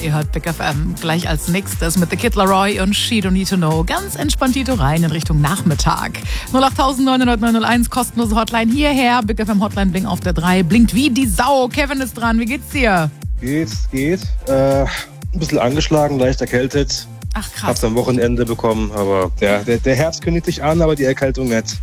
Ihr hört Big FM. Gleich als nächstes mit The Kid Laroi und She Don't Need to Know. Ganz entspanntito rein in Richtung Nachmittag. 08900 kostenlose Hotline hierher. Big FM Hotline blinkt auf der 3. Blinkt wie die Sau. Kevin ist dran. Wie geht's dir? Geht. Ein bisschen angeschlagen, leicht erkältet. Ach krass. Hab's am Wochenende bekommen, aber der Herbst kündigt sich an, aber die Erkältung nicht.